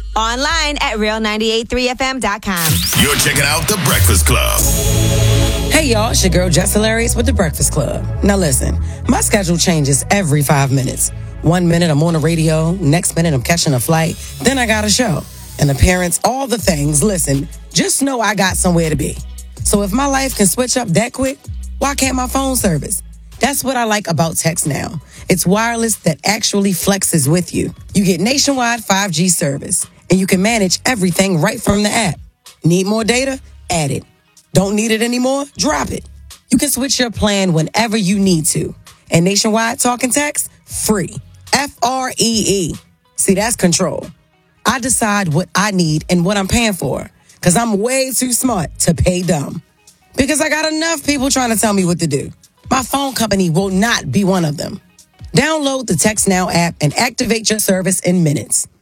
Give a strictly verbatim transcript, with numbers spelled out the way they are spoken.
Online at real nine eight three f m dot com. You're checking out The Breakfast Club. Hey, y'all. It's your girl, Jess Hilarious with The Breakfast Club. Now, listen. My schedule changes every five minutes. One minute, I'm on the radio. Next minute, I'm catching a flight. Then I got a show. An appearance, all the things. Listen, just know I got somewhere to be. So if my life can switch up that quick, why can't my phone service? That's what I like about Text Now. It's wireless that actually flexes with you. You get nationwide five G service, and you can manage everything right from the app. Need more data? Add it. Don't need it anymore? Drop it. You can switch your plan whenever you need to. And nationwide talk and text? Free. F R E E. See, that's control. I decide what I need and what I'm paying for, because I'm way too smart to pay dumb. Because I got enough people trying to tell me what to do. My phone company will not be one of them. Download the Text Now app and activate your service in minutes.